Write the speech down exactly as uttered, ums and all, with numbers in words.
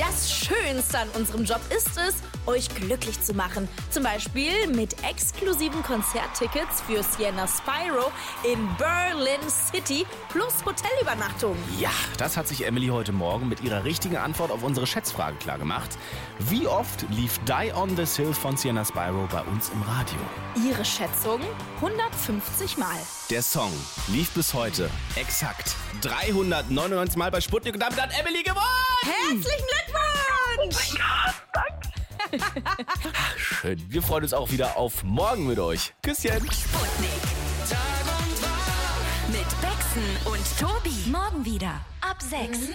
Das Schönste an unserem Job ist es, euch glücklich zu machen. Zum Beispiel mit exklusiven Konzerttickets für Sienna Spyro in Berlin City plus Hotelübernachtung. Ja, das hat sich Emily heute Morgen mit ihrer richtigen Antwort auf unsere Schätzfrage klargemacht. Wie oft lief Die on this Hill von Sienna Spyro bei uns im Radio? Ihre Schätzung? hundertfünfzig Mal. Der Song lief bis heute exakt dreihundertneunundneunzig Mal bei Sputnik und damit hat Emily gewonnen! Herzlichen Glückwunsch! Ach, schön. Wir freuen uns auch wieder auf morgen mit euch. Küsschen. Sputnik. Tag und Wach mit Bexen und Tobi. Morgen wieder ab sechs.